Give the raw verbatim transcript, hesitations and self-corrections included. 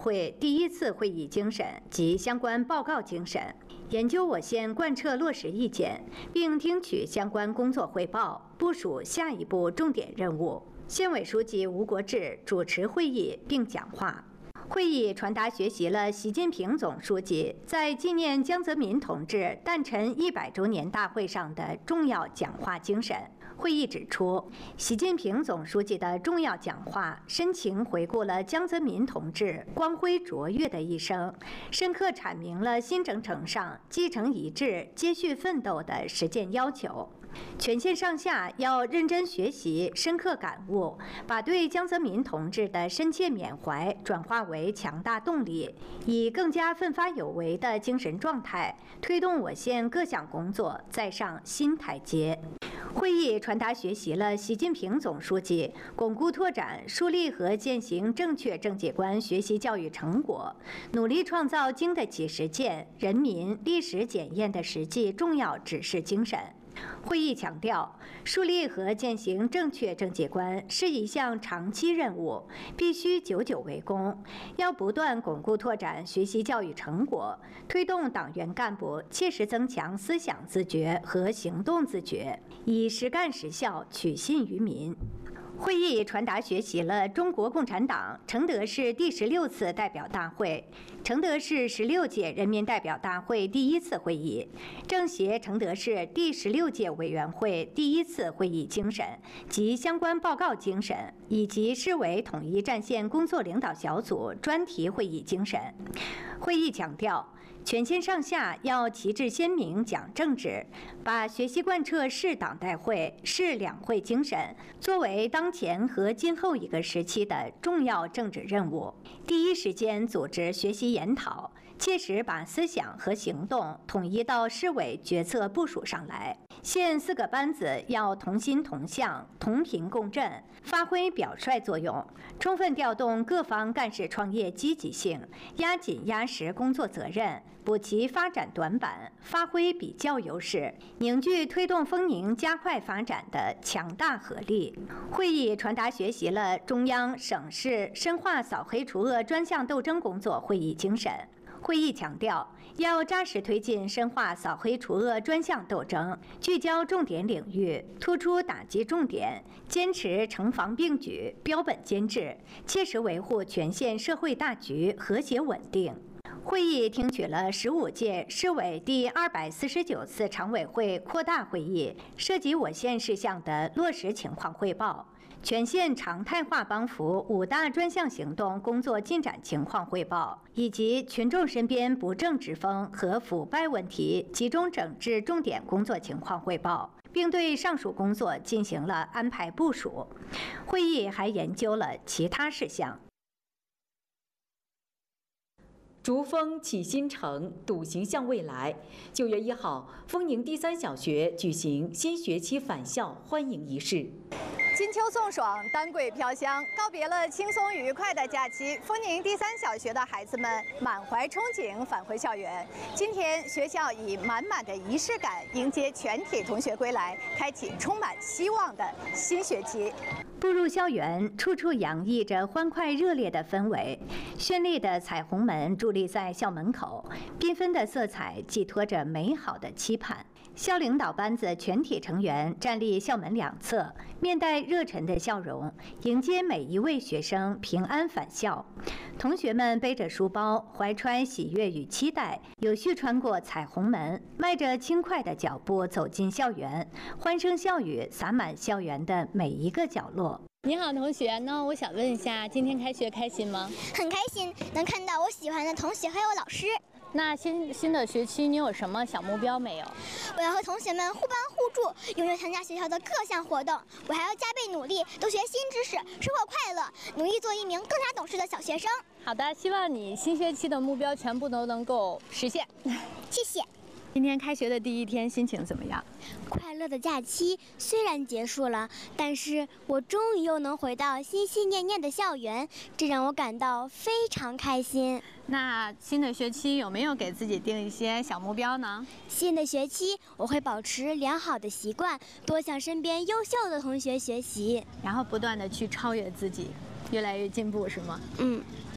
会第一次会议精神及相关报告精神，研究我县贯彻落实意见，并听取相关工作汇报，部署下一步重点任务。县委书记吴国志主持会议并讲话。会议传达学习了习近平总书记在纪念江泽民同志诞辰一百周年大会上的重要讲话精神。会议指出，习近平总书记的重要讲话深情回顾了江泽民同志光辉卓越的一生，深刻阐明了新征程上继承遗志、接续奋斗的实践要求。全县上下要认真学习、深刻感悟，把对江泽民同志的深切缅怀转化为强大动力，以更加奋发有为的精神状态，推动我县各项工作再上新台阶。会议传达学习了习近平总书记巩固拓展、树立和践行正确政绩观学习教育成果，努力创造经得起实践、人民历史检验的实际重要指示精神。会议强调，树立和践行正确政绩观是一项长期任务，必须久久为功。要不断巩固拓展学习教育成果，推动党员干部切实增强思想自觉和行动自觉，以实干实效取信于民。会议传达学习了中国共产党承德市第十六次代表大会、承德市十六届人民代表大会第一次会议、政协承德市第十六届委员会第一次会议精神及相关报告精神，以及市委统一战线工作领导小组专题会议精神。会议强调，全县上下要旗帜鲜明讲政治，把学习贯彻市党代会、市两会精神作为当前和今后一个时期的重要政治任务，第一时间组织学习研讨，切实把思想和行动统一到市委决策部署上来。县四个班子要同心同向、同频共振，发挥表率作用，充分调动各方干事创业积极性，压紧压实工作责任，补齐发展短板，发挥比较优势，凝聚推动丰宁加快发展的强大合力。会议传达学习了中央、省市深化扫黑除恶专项斗争工作会议精神。会议强调，要扎实推进深化扫黑除恶专项斗争，聚焦重点领域，突出打击重点，坚持城防并举、标本兼治，切实维护全县社会大局和谐稳定。会议听取了十五届市委第二百四十九次常委会扩大会议涉及我县事项的落实情况汇报，全县常态化帮扶五大专项行动工作进展情况汇报，以及群众身边不正之风和腐败问题集中整治重点工作情况汇报，并对上述工作进行了安排部署。会议还研究了其他事项。 逐风起新城，笃行向未来。九月一号，丰宁第三小学举行新学期返校欢迎仪式。 金秋送爽，丹桂飘香，告别了轻松愉快的假期，丰宁第三小学的孩子们满怀憧憬返回校园。今天，学校以满满的仪式感迎接全体同学归来，开启充满希望的新学期。 步入校园，处处洋溢着欢快热烈的氛围。绚丽的彩虹门伫立在校门口，缤纷的色彩寄托着美好的期盼。校领导班子全体成员站立校门两侧，面带热忱的笑容，迎接每一位学生平安返校。同学们背着书包，怀揣喜悦与期待，有序穿过彩虹门，迈着轻快的脚步走进校园，欢声笑语洒满校园的每一个角落。 你好，同学。那我想问一下，今天开学开心吗？ 很开心，能看到我喜欢的同学还有老师。 那新新的学期你有什么小目标没有？ 我要和同学们互帮互助，踊跃参加学校的各项活动。我还要加倍努力，多学新知识，收获快乐，努力做一名更加懂事的小学生。 好的，希望你新学期的目标全部都能够实现。 谢谢。 今天开学的第一天，心情怎么样？ 快乐的假期虽然结束了，但是我终于又能回到心心念念的校园，这让我感到非常开心。 那新的学期有没有给自己定一些小目标呢？ 新的学期我会保持良好的习惯，多向身边优秀的同学学习， 然后不断的去超越自己，越来越进步，是吗？ 嗯。